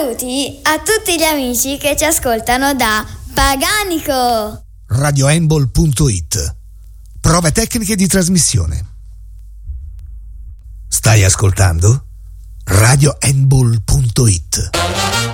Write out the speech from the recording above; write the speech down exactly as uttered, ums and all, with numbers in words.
Saluti a tutti gli amici che ci ascoltano da Paganico. radio handball punto it. Prove tecniche di trasmissione. Stai ascoltando radio handball punto it.